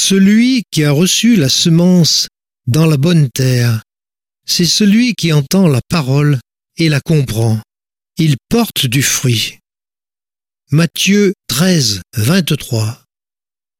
Celui qui a reçu la semence dans la bonne terre, c'est celui qui entend la parole et la comprend. Il porte du fruit. Matthieu 13, 23.